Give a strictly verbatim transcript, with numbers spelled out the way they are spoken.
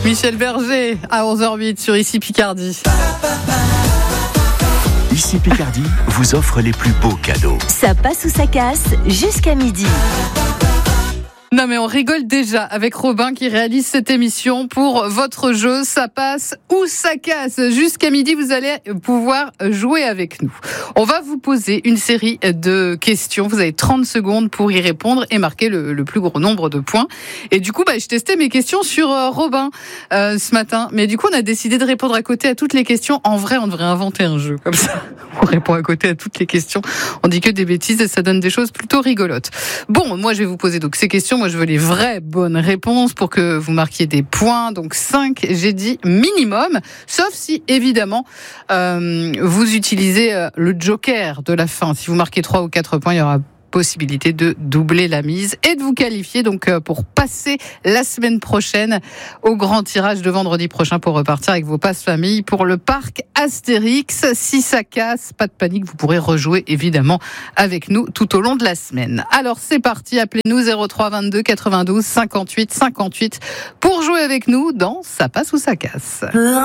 Michel Berger à onze heures huit sur Ici Picardie. Ici Picardie vous offre les plus beaux cadeaux. Ça passe ou ça casse jusqu'à midi. Non mais on rigole déjà avec Robin qui réalise cette émission pour votre jeu Ça passe ou ça casse. Jusqu'à midi, vous allez pouvoir jouer avec nous. On va vous poser une série de questions. Vous avez trente secondes pour y répondre et marquer le, le plus gros nombre de points. Et du coup, bah, je testais mes questions sur euh, Robin euh, ce matin. Mais du coup, on a décidé de répondre à côté à toutes les questions. En vrai, on devrait inventer un jeu comme ça. On répond à côté à toutes les questions. On dit que des bêtises et ça donne des choses plutôt rigolotes. Bon, moi, je vais vous poser donc ces questions. Moi, je veux les vraies bonnes réponses pour que vous marquiez des points. Donc cinq, j'ai dit minimum. Sauf si, évidemment, euh, vous utilisez euh, le joker de la fin. Si vous marquez trois ou quatre points, il y aura possibilité de doubler la mise et de vous qualifier donc pour passer la semaine prochaine au grand tirage de vendredi prochain pour repartir avec vos passes famille pour le parc Astérix. Si ça casse, pas de panique, vous pourrez rejouer évidemment avec nous tout au long de la semaine. Alors c'est parti, appelez-nous zéro trois vingt-deux quatre-vingt-douze cinquante-huit cinquante-huit pour jouer avec nous dans Ça passe ou ça casse.